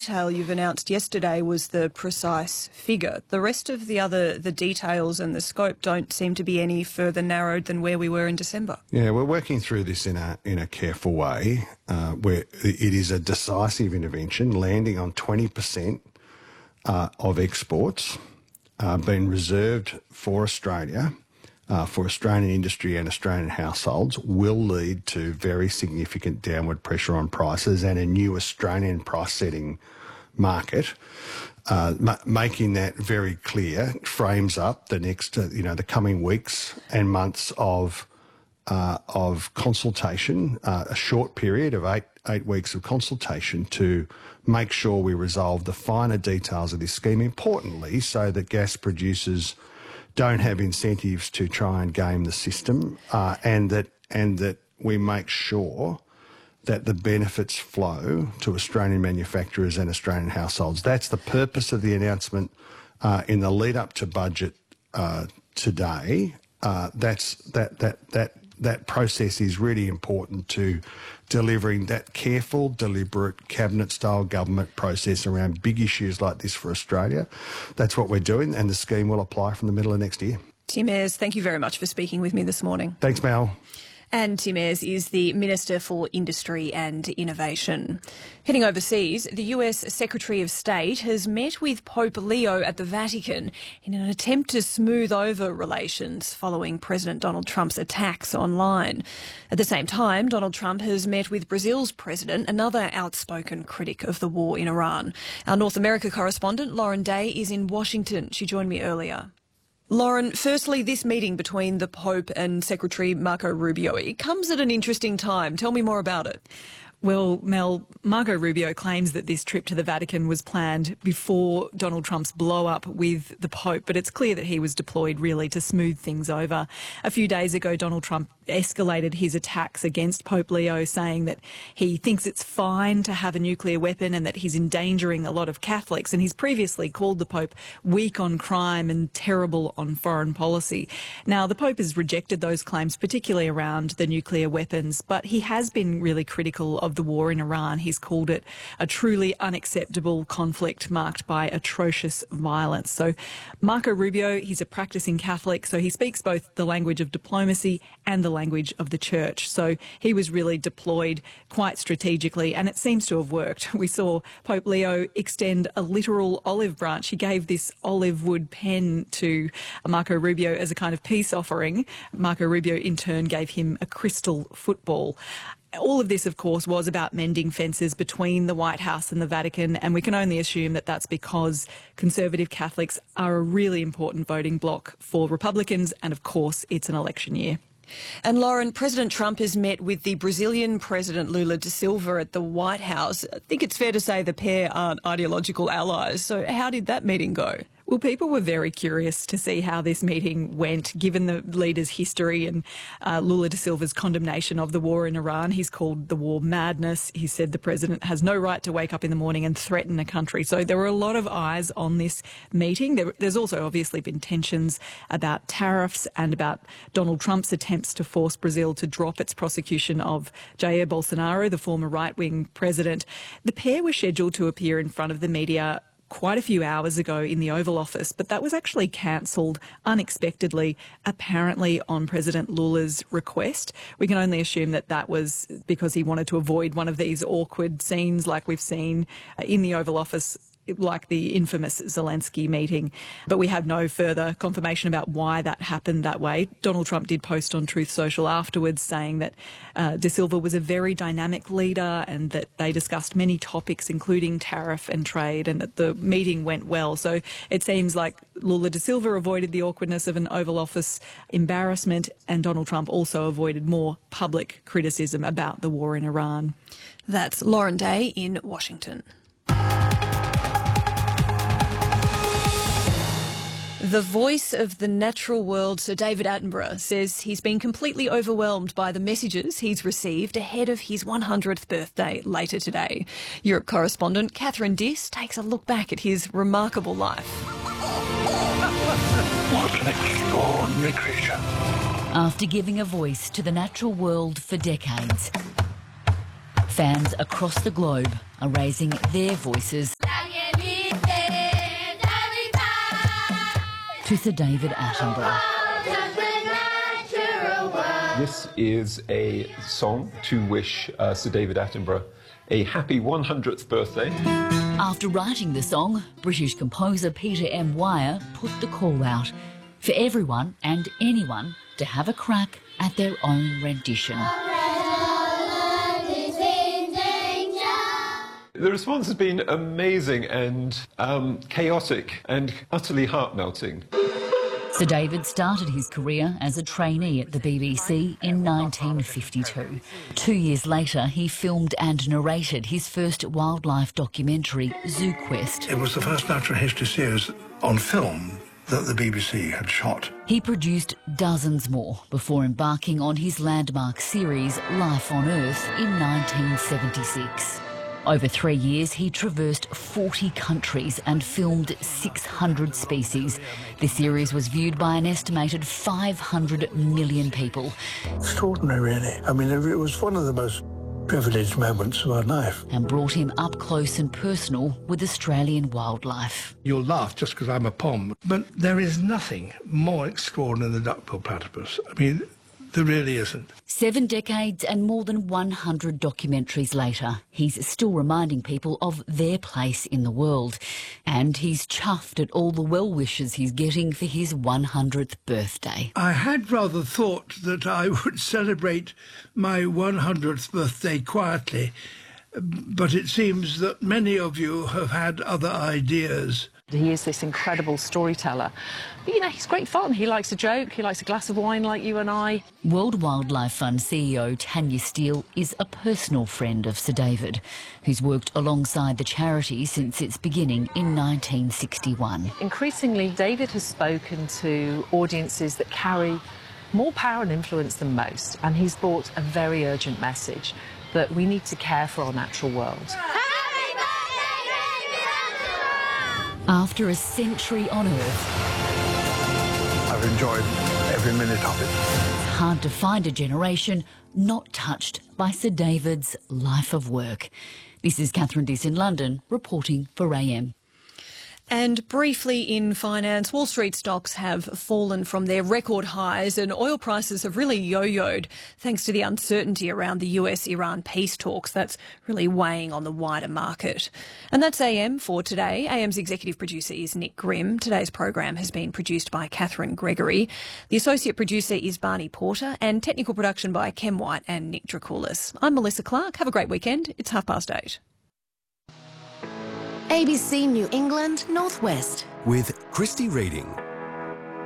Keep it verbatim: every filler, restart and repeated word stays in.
detail you've announced yesterday was the precise figure. The rest of the other, the details and the scope don't seem to be any further narrowed than where we were in December. Yeah, we're working through this in a in a careful way, uh, where it is a decisive intervention, landing on twenty percent uh, of exports uh, being reserved for Australia. Uh, for Australian industry and Australian households will lead to very significant downward pressure on prices and a new Australian price setting market. Uh, ma- making that very clear frames up the next, uh, you know, the coming weeks and months of uh, of consultation, uh, a short period of eight eight weeks of consultation to make sure we resolve the finer details of this scheme. Importantly, so that gas producers don't have incentives to try and game the system, uh, and that and that we make sure that the benefits flow to Australian manufacturers and Australian households. That's the purpose of the announcement uh, in the lead up to budget uh, today. Uh, that's that that that that process is really important to delivering that careful, deliberate, cabinet-style government process around big issues like this for Australia. That's what we're doing, and the scheme will apply from the middle of next year. Tim Ayres, thank you very much for speaking with me this morning. Thanks, Mel. And Tim Ayres is the Minister for Industry and Innovation. Heading overseas, the U S Secretary of State has met with Pope Leo at the Vatican in an attempt to smooth over relations following President Donald Trump's attacks online. At the same time, Donald Trump has met with Brazil's president, another outspoken critic of the war in Iran. Our North America correspondent, Lauren Day, is in Washington. She joined me earlier. Lauren, firstly, this meeting between the Pope and Secretary Marco Rubio, it comes at an interesting time. Tell me more about it. Well, Mel, Marco Rubio claims that this trip to the Vatican was planned before Donald Trump's blow-up with the Pope, but it's clear that he was deployed really to smooth things over. A few days ago, Donald Trump escalated his attacks against Pope Leo, saying that he thinks it's fine to have a nuclear weapon and that he's endangering a lot of Catholics. And he's previously called the Pope weak on crime and terrible on foreign policy. Now, the Pope has rejected those claims, particularly around the nuclear weapons, but he has been really critical of the war in Iran. He's called it a truly unacceptable conflict marked by atrocious violence. So Marco Rubio, he's a practicing Catholic, so he speaks both the language of diplomacy and the language of the church. So he was really deployed quite strategically, and it seems to have worked. We saw Pope Leo extend a literal olive branch. He gave this olive wood pen to Marco Rubio as a kind of peace offering. Marco Rubio in turn gave him a crystal football. All of this, of course, was about mending fences between the White House and the Vatican, and we can only assume that that's because conservative Catholics are a really important voting bloc for Republicans, and of course, it's an election year. And Lauren, President Trump has met with the Brazilian President Lula da Silva at the White House. I think it's fair to say the pair aren't ideological allies. So how did that meeting go? Well, people were very curious to see how this meeting went, given the leader's history and uh, Lula da Silva's condemnation of the war in Iran. He's called the war madness. He said the president has no right to wake up in the morning and threaten a country. So there were a lot of eyes on this meeting. There, there's also obviously been tensions about tariffs and about Donald Trump's attempts to force Brazil to drop its prosecution of Jair Bolsonaro, the former right-wing president. The pair were scheduled to appear in front of the media quite a few hours ago in the Oval Office, but that was actually cancelled unexpectedly, apparently on President Lula's request. We can only assume that that was because he wanted to avoid one of these awkward scenes like we've seen in the Oval Office, like the infamous Zelensky meeting. But we have no further confirmation about why that happened that way. Donald Trump did post on Truth Social afterwards saying that uh, Da Silva was a very dynamic leader and that they discussed many topics, including tariff and trade, and that the meeting went well. So it seems like Lula da Silva avoided the awkwardness of an Oval Office embarrassment, and Donald Trump also avoided more public criticism about the war in Iran. That's Lauren Day in Washington. The voice of the natural world, Sir David Attenborough, says he's been completely overwhelmed by the messages he's received ahead of his one hundredth birthday later today. Europe correspondent Catherine Diss takes a look back at his remarkable life. What an extraordinary creature. After giving a voice to the natural world for decades, Fans across the globe are raising their voices to Sir David Attenborough. This is a song to wish uh, Sir David Attenborough a happy one hundredth birthday. After writing the song, British composer Peter M. Wire put the call out for everyone and anyone to have a crack at their own rendition. The response has been amazing and um, chaotic and utterly heart-melting. Sir David started his career as a trainee at the B B C in nineteen fifty-two. Two years later, he filmed and narrated his first wildlife documentary, Zoo Quest. It was the first natural history series on film that the B B C had shot. He produced dozens more before embarking on his landmark series, Life on Earth, in nineteen seventy-six. Over three years, he traversed forty countries and filmed six hundred species. The series was viewed by an estimated five hundred million people. Extraordinary, really. I mean, it was one of the most privileged moments of our life. And brought him up close and personal with Australian wildlife. You'll laugh just because I'm a pom, but there is nothing more extraordinary than the duckbill platypus. I mean, there really isn't. Seven decades and more than one hundred documentaries later, he's still reminding people of their place in the world. And he's chuffed at all the well wishes he's getting for his one hundredth birthday. I had rather thought that I would celebrate my one hundredth birthday quietly, but it seems that many of you have had other ideas. He is this incredible storyteller. But, you know, he's great fun. He likes a joke. He likes a glass of wine like you and I. World Wildlife Fund C E O Tanya Steele is a personal friend of Sir David, who's worked alongside the charity since its beginning in nineteen sixty-one. Increasingly, David has spoken to audiences that carry more power and influence than most, and he's brought a very urgent message that we need to care for our natural world. After a century on Earth, I've enjoyed every minute of it. it's hard to find a generation not touched by Sir David's life of work. This is Catherine Diss in London, reporting for A M. And briefly in finance, Wall Street stocks have fallen from their record highs and oil prices have really yo-yoed thanks to the uncertainty around the U S Iran peace talks. That's really weighing on the wider market. And that's A M for today. A M's executive producer is Nick Grimm. Today's program has been produced by Catherine Gregory. The associate producer is Barney Porter and technical production by Kem White and Nick Dracoulis. I'm Melissa Clark. Have a great weekend. It's half past eight. A B C New England Northwest. With Christy Reading.